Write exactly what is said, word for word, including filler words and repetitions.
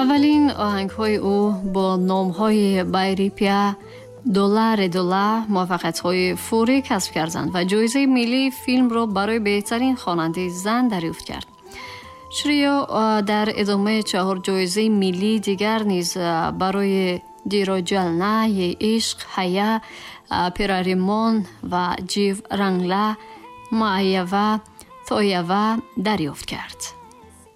اولین آهنگ‌های او با نام‌های بایریپیا، دلار دلار موفقیت‌های فوری کسب کردند و جایزه ملی فیلم را برای بهترین خواننده زن دریافت کرد. شریا در ادامه چهار جایزه ملی دیگر نیز برای دیرو جلنا، ی عشق، حیا، پیراریمون و جیو رنگلا، مایوا، تویوا دریافت کرد.